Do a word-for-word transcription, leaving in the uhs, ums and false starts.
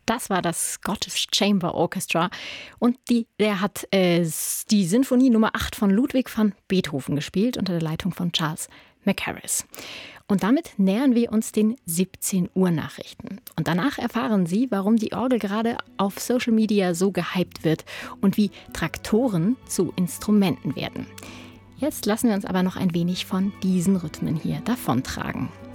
Das war das Scottish Chamber Orchestra und die, der hat äh, die Sinfonie Nummer acht von Ludwig van Beethoven gespielt unter der Leitung von Charles Mackerras. Und damit nähern wir uns den siebzehn Uhr Nachrichten. Und danach erfahren Sie, warum die Orgel gerade auf Social Media so gehypt wird und wie Traktoren zu Instrumenten werden. Jetzt lassen wir uns aber noch ein wenig von diesen Rhythmen hier davontragen.